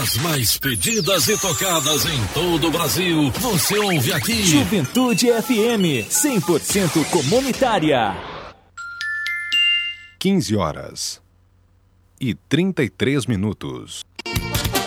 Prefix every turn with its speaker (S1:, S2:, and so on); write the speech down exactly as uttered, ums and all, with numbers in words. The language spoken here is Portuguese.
S1: As mais pedidas e tocadas em todo o Brasil, você ouve aqui.
S2: Juventude F M, cem por cento comunitária.
S3: quinze horas e trinta e três minutos.